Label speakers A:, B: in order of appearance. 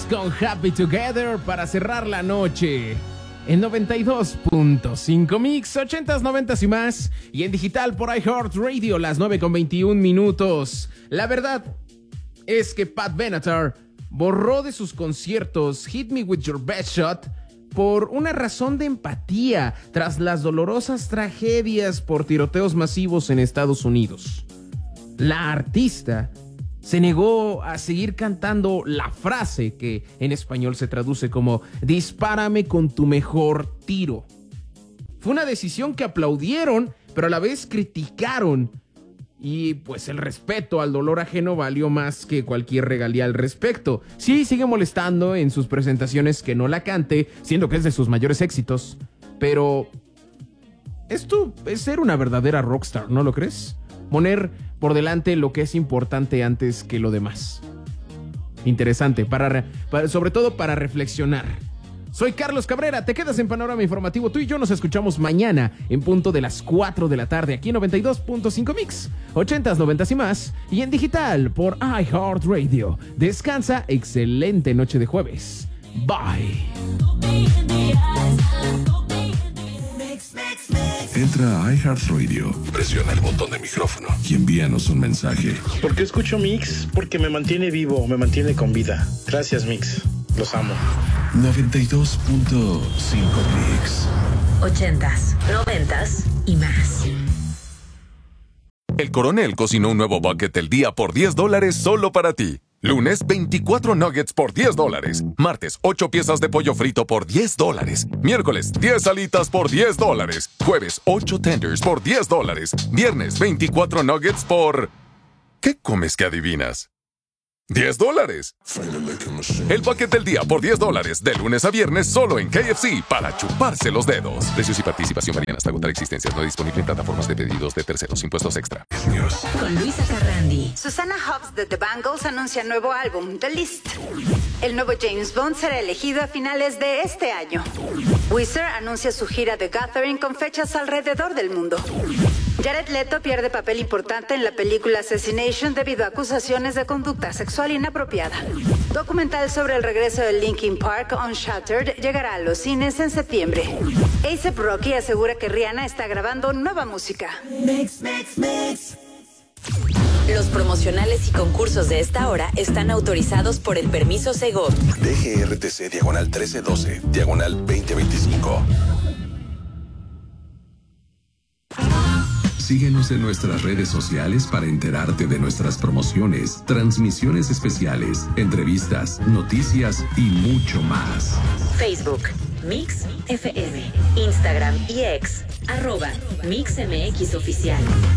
A: Knicks con Happy Together para cerrar la noche. En 92.5 Mix, 80s, 90s y más. Y en digital por iHeartRadio, las 9:21. La verdad es que Pat Benatar borró de sus conciertos Hit Me With Your Best Shot por una razón de empatía tras las dolorosas tragedias por tiroteos masivos en Estados Unidos. La artista se negó a seguir cantando la frase que en español se traduce como "dispárame con tu mejor tiro". Fue una decisión que aplaudieron, pero a la vez criticaron. Y pues el respeto al dolor ajeno valió más que cualquier regalía al respecto. Sí, sigue molestando en sus presentaciones que no la cante, siendo que es de sus mayores éxitos. Pero esto es ser una verdadera rockstar, ¿no lo crees? Poner por delante lo que es importante antes que lo demás. Interesante, sobre todo para reflexionar. Soy Carlos Cabrera, te quedas en Panorama Informativo. Tú y yo nos escuchamos mañana en punto de las 4 de la tarde aquí en 92.5 Mix, 80s, 90s y más, y en digital por iHeartRadio. Descansa, excelente noche de jueves. Bye.
B: Entra a iHeartRadio, presiona el botón de micrófono y envíanos un mensaje.
C: ¿Por qué escucho Mix? Porque me mantiene vivo, me mantiene con vida. Gracias, Mix. Los amo.
B: 92.5 Mix.
D: 80s, 90s y más.
E: El Coronel cocinó un nuevo bucket del día por $10 solo para ti. Lunes, 24 nuggets por $10. Martes, 8 piezas de pollo frito por $10. Miércoles, 10 alitas por $10. Jueves, 8 tenders por $10. Viernes, 24 nuggets por... ¿Qué comes que adivinas? $10. El bucket del día por $10, de lunes a viernes solo en KFC para chuparse los dedos. Precios y participación varían hasta agotar existencias. No disponible en plataformas de pedidos de terceros. Impuestos extra.
D: Con Luisa Carrandi.
F: Susannah Hobbs de The Bangles anuncia nuevo álbum, The List. El nuevo James Bond será elegido a finales de este año. Weezer anuncia su gira The Gathering con fechas alrededor del mundo. Jared Leto pierde papel importante en la película Assassination debido a acusaciones de conducta sexual inapropiada. Documental sobre el regreso de Linkin Park, Unshattered, llegará a los cines en septiembre. A$AP Rocky asegura que Rihanna está grabando nueva música.
D: Los promocionales y concursos de esta hora están autorizados por el permiso Segov.
B: DGRTC /1312 /2025. Síguenos en nuestras redes sociales para enterarte de nuestras promociones, transmisiones especiales, entrevistas, noticias y mucho más.
D: Facebook, Mix FM, Instagram y X, @MixMX Oficial.